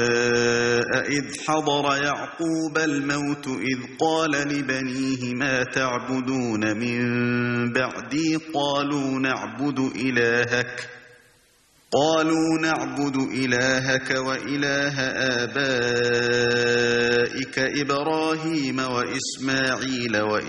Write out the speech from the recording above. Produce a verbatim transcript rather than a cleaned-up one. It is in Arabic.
إذ حضر يعقوب الموت إذ قال لبنيه ما تعبدون من بعدي قالوا نعبد إلهك قالوا نعبد إلهك وإله آبائك إبراهيم وإسماعيل وإسحاق